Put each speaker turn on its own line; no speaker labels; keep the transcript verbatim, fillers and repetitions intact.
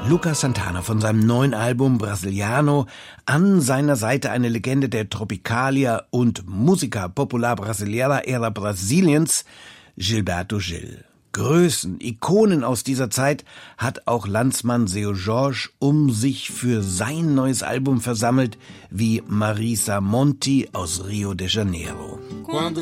Lucas Santana von seinem neuen Album Brasiliano, an seiner Seite eine Legende der Tropicalia und Música Popular Brasileira era Brasiliens, Gilberto Gil. Größen, Ikonen aus dieser Zeit hat auch Landsmann Seu Jorge um sich für sein neues Album versammelt, wie Marisa Monti aus Rio de Janeiro.